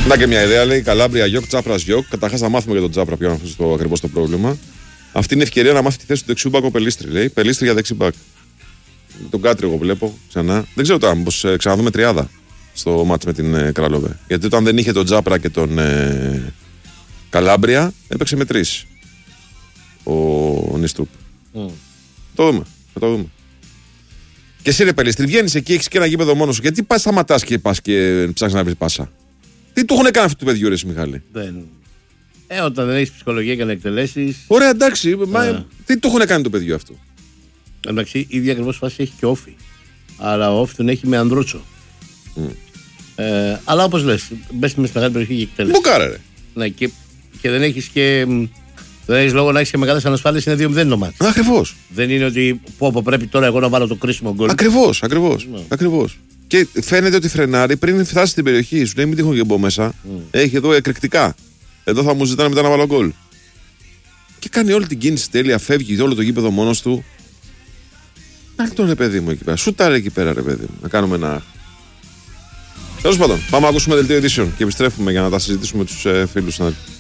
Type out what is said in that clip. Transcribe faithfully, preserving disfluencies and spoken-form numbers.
Να και μια ιδέα, λέει Καλάμπρια Γιώκ, Τσάπρα Γιώκ. Καταρχάς να μάθουμε για τον Τσάπρα ποιο είναι αυτό ακριβώς το πρόβλημα. Αυτή είναι η ευκαιρία να μάθει τη θέση του δεξιού μπακ ο Πελίστρη. Λέει Πελίστρη για δεξί μπακ. Τον Κάτρι, εγώ βλέπω ξανά. Δεν ξέρω τώρα, μήπως ε, ξαναδούμε τριάδα στο μάτς με την ε, Κραλόβε. Γιατί όταν δεν είχε τον Τσάπρα και τον ε, Καλάμπρια, έπαιξε με τρεις ο, ο Νιστρούπ. Mm. Το δούμε. Θα το δούμε. Και εσύ, ρε Πελίστρη, βγαίνεις εκεί, έχεις και ένα γήπεδο μόνος σου. Γιατί πας, σταματάς και πας και ψάχνεις να βρεις πάσα. Τι του έχουν κάνει αυτού του παιδιού, ρε Μιχάλη. Δεν. Ε, όταν δεν έχεις ψυχολογία και να εκτελέσεις. Ωραία, εντάξει. Μα, τι του έχουν κάνει το παιδιού αυτού. Εντάξει, η ίδια ακριβώς φάση έχει και όφη. Αλλά ο όφη τον έχει με ανδρούτσο. Mm. Ε, αλλά όπως λες, μπες στη μεγάλη περιοχή και εκτέλεση. Μπουκάρα, ρε. Ναι, και, και δεν έχεις και. Δεν έχεις λόγο να έχεις και μεγάλες ανασφάλειες, είναι δύο μηδέν το μάτι. Ακριβώς. Δεν είναι ότι πω, πω, πρέπει τώρα εγώ να βάλω το κρίσιμο γκολ. Ακριβώς, ακριβώς. Mm. ακριβώς. Και φαίνεται ότι φρενάρει πριν φτάσει στην περιοχή. Σου λέει μην τυχόν και μπω μέσα. Mm. Έχει εδώ εκρηκτικά. Εδώ θα μου ζητάνε μετά να βάλω γκολ. Και κάνει όλη την κίνηση τέλεια, φεύγει όλο το γήπεδο μόνος του. Να τον ρε παιδί μου εκεί πέρα. Σούταρε εκεί πέρα, ρε παιδί μου. Να κάνουμε ένα. Τέλος πάντων, πάμε να ακούσουμε δελτίο ειδήσεων και επιστρέφουμε για να τα συζητήσουμε με τους ε, φίλους συνάδελφους.